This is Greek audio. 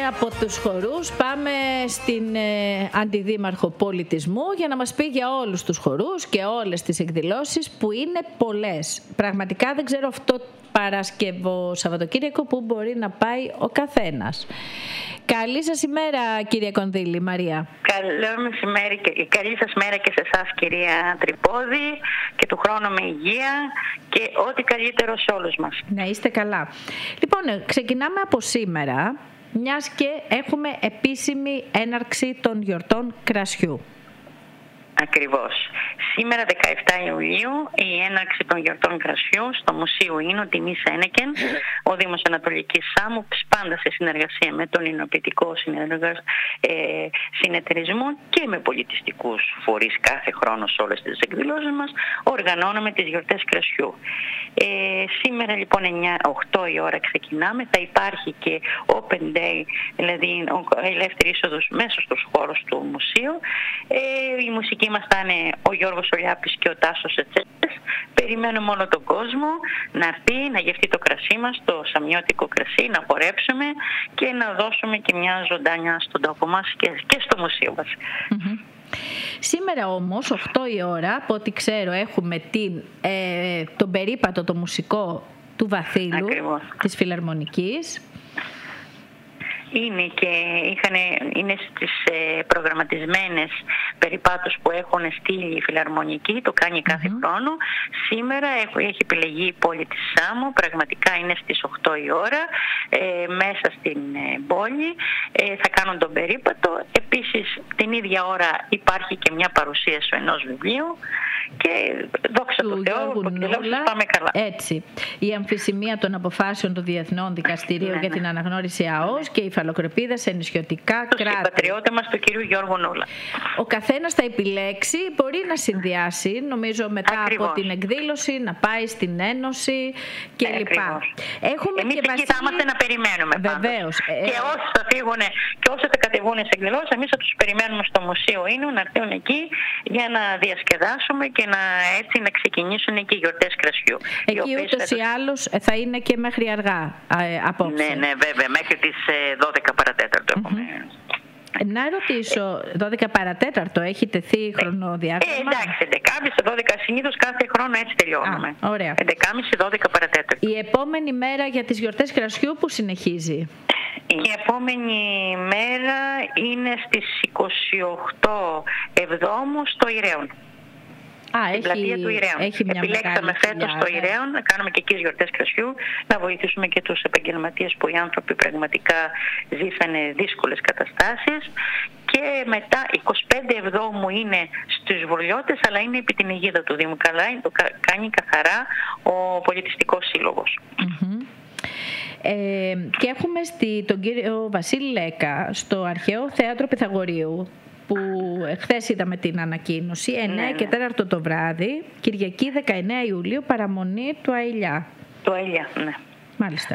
από τους χορούς πάμε στην Αντιδήμαρχο Πολιτισμού για να μας πει για όλους τους χορούς και όλες τις εκδηλώσεις που είναι πολλές. Πραγματικά δεν ξέρω αυτό Παρασκευό Σαββατοκύριακο που μπορεί να πάει ο καθένας. Καλή σας ημέρα, κυρία Κονδύλη, Μαρία. Καλό μεσημέρι και καλή σας μέρα και σε εσάς, κυρία Τρυπόδη, και του χρόνου με υγεία και ό,τι καλύτερο σε όλους μας. Να είστε καλά. Λοιπόν, ξεκινάμε από σήμερα, μιας και έχουμε επίσημη έναρξη των γιορτών κρασιού. Ακριβώς. Σήμερα 17 Ιουλίου η έναρξη των γιορτών κρασιού στο Μουσείο Ίνου τιμής Ένεκεν, ο Δήμος Ανατολικής Σάμου, πάντα σε συνεργασία με τον Ινοποιητικό Συνεταιρισμό και με πολιτιστικούς φορείς κάθε χρόνο σε όλες τις εκδηλώσεις μας, οργανώνουμε τις γιορτές κρασιού. Σήμερα λοιπόν 8 η ώρα ξεκινάμε, θα υπάρχει και Open Day, δηλαδή ελεύθερη είσοδος μέσα στους χώρους του μουσείου. Η μουσική μας θα είναι ο Γιώργος Ολιάπης και ο Τάσος Ετσέτες. Περιμένουμε όλο τον κόσμο να έρθει, να γευτεί το κρασί μας, το σαμιώτικο κρασί, να χορέψουμε και να δώσουμε και μια ζωντάνια στον τόπο μας και στο μουσείο μας. Σήμερα όμως, 8 η ώρα, από ό,τι ξέρω, έχουμε τον περίπατο το μουσικό του Βαθύλου. Ακριβώς. Της Φιλαρμονικής. Είναι στις προγραμματισμένες περιπάτους που έχουν στείλει η Φιλαρμονική, το κάνει κάθε χρόνο. Σήμερα έχει επιλεγεί η πόλη της Σάμου, πραγματικά είναι στις 8 η ώρα, μέσα στην πόλη, θα κάνουν τον περίπατο. Επίσης την ίδια ώρα υπάρχει και μια παρουσίαση ενός βιβλίου και δόξα τω Θεώ, πάμε καλά. Έτσι. Η αμφισημία των αποφάσεων του Διεθνών Δικαστηρίου για την αναγνώριση ΑΟΣ και η φαλοκρηπίδα σε νησιωτικά κράτη. Τον πατριώτα μας, τον κύριο Γιώργο Νούλα. Ο καθένας θα επιλέξει, μπορεί να συνδυάσει, νομίζω μετά από την εκδήλωση, να πάει στην Ένωση κλπ. Εμείς εκεί θα είμαστε να περιμένουμε. Βεβαίως. Και όσοι θα φύγουν και όσοι θα κατεβούν σε εκδηλώσεις, εμείς θα τους περιμένουμε στο Μουσείο Ίνου να έρθουν εκεί για να διασκεδάσουμε και έτσι να ξεκινήσουν και οι γιορτές κρασιού. Εκεί ούτως ή άλλως θα είναι και μέχρι αργά απόψε. Ναι, βέβαια, μέχρι τις 12 παρατέταρτο. Να ρωτήσω, 12 παρατέταρτο έχει τεθεί χρονοδιάγραμμα? Εντάξει, 11.30 12, συνήθως κάθε χρόνο έτσι τελειώνουμε. Ωραία. 11.30-12 παρατέταρτο. Η επόμενη μέρα για τις γιορτές κρασιού που συνεχίζει? Η επόμενη μέρα είναι στις 28 Εβδόμου στο Ηρέον. Στην πλατεία του Ηρέων. Επιλέξαμε φέτος το Ηρέον να κάνουμε και εκεί γιορτές κρασιού, να βοηθήσουμε και τους επαγγελματίες που οι άνθρωποι πραγματικά ζήσανε δύσκολες καταστάσεις. Και μετά 25 Εβδόμου είναι στους Βουρλιώτες, αλλά είναι επί την αιγίδα του Δήμου. Καλά, το κάνει καθαρά ο Πολιτιστικός Σύλλογος. Και έχουμε τον κύριο Βασίλη Λέκα στο Αρχαίο Θέατρο Πυθαγορείου, που χθες είδαμε την ανακοίνωση, 9 και 4 το βράδυ, Κυριακή 19 Ιουλίου, παραμονή του Αηλιά. Του Αηλιά, ναι. Μάλιστα.